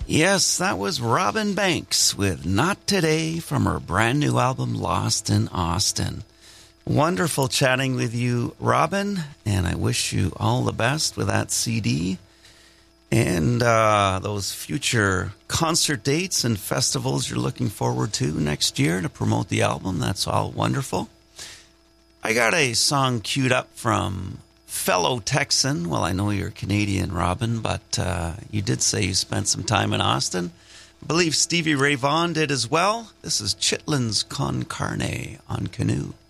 Yes, that was Robin Banks with Not Today from her brand new album, Lost in Austin. Wonderful chatting with you, Robin, and I wish you all the best with that CD and those future concert dates and festivals you're looking forward to next year to promote the album. That's all wonderful. I got a song queued up from fellow Texan. Well, I know you're Canadian, Robin, but you did say you spent some time in Austin. I believe Stevie Ray Vaughan did as well. This is Chitlins Con Carne on Canoe.